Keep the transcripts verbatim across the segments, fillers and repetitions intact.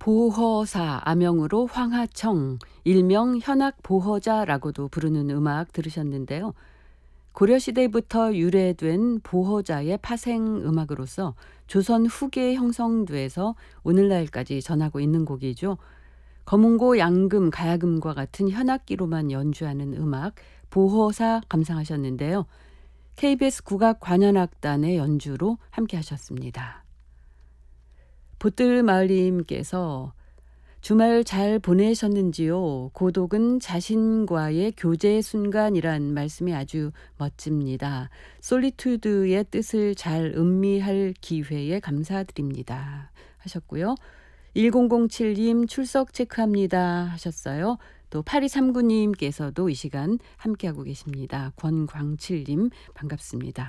보허사 아명으로 황하청, 일명 현악보허자라고도 부르는 음악 들으셨는데요. 고려시대부터 유래된 보허자의 파생 음악으로서 조선 후기에 형성돼서 오늘날까지 전하고 있는 곡이죠. 검은고, 양금, 가야금과 같은 현악기로만 연주하는 음악 보허사 감상하셨는데요. 케이비에스 국악관현악단의 연주로 함께 하셨습니다. 보뜰마을님께서 주말 잘 보내셨는지요? 고독은 자신과의 교제 순간이란 말씀이 아주 멋집니다. 솔리투드의 뜻을 잘 음미할 기회에 감사드립니다. 하셨고요. 일공공칠님 출석 체크합니다 하셨어요. 또 팔이삼구님께서도 이 시간 함께하고 계십니다. 권광칠님 반갑습니다.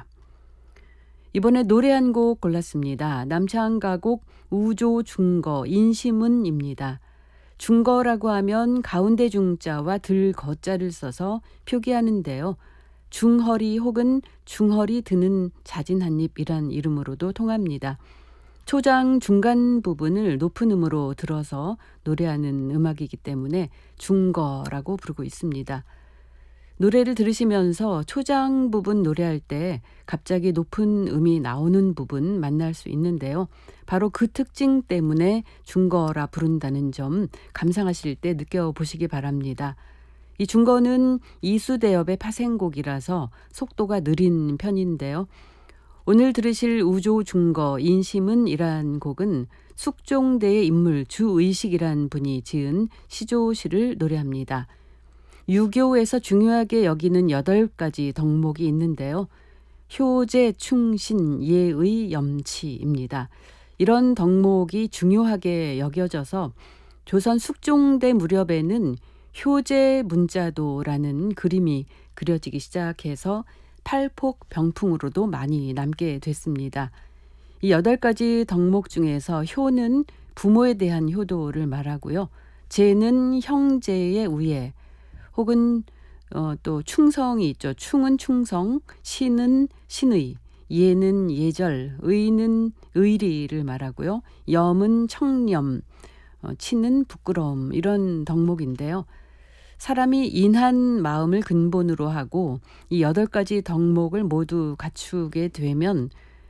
이번에 노래 한 곡 골랐습니다. 남창가곡 우조중거 인심은입니다. 중거라고 하면 가운데 중자와 들 거자를 써서 표기하는데요. 중허리 혹은 중허리 드는 자진 한입이란 이름으로도 통합니다. 초장 중간 부분을 높은 음으로 들어서 노래하는 음악이기 때문에 중거라고 부르고 있습니다. 노래를 들으시면서 초장 부분 노래할 때 갑자기 높은 음이 나오는 부분 만날 수 있는데요. 바로 그 특징 때문에 중거라 부른다는 점 감상하실 때 느껴보시기 바랍니다. 이 중거는 이수대엽의 파생곡이라서 속도가 느린 편인데요. 오늘 들으실 우조중거 인심은이란 곡은 숙종대의 인물 주의식이란 분이 지은 시조시를 노래합니다. 유교에서 중요하게 여기는 여덟 가지 덕목이 있는데요. 효제, 충신, 예의, 염치입니다. 이런 덕목이 중요하게 여겨져서 조선 숙종대 무렵에는 효제 문자도라는 그림이 그려지기 시작해서 팔폭 병풍으로도 많이 남게 됐습니다. 이 여덟 가지 덕목 중에서 효는 부모에 대한 효도를 말하고요. 제는 형제의 우애, 혹은 어, 또 충성이 있죠. 충은 충성, 신은 신의, 예는 예절, 의는 의리를 말하고요. 염은 청렴, 어, 치는 부끄러움 이런 덕목인데요. 사람이 인한 마음을 근본으로 하고 이 여덟 가지 덕목을 모두 갖추게 되면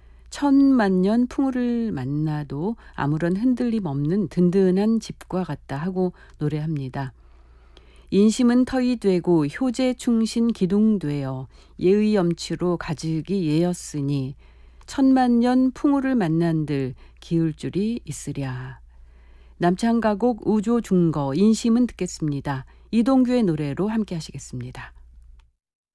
천만년 풍우를 만나도 아무런 흔들림 없는 든든한 집과 같다 하고 노래합니다. 인심은 터이 되고 효제 충신 기둥되어 예의 염치로 가지기 예였으니 천만년 풍우를 만난들 기울 줄이 있으랴. 남창가곡 우조중거 인심은 듣겠습니다. 이동규의 노래로 함께 하시겠습니다.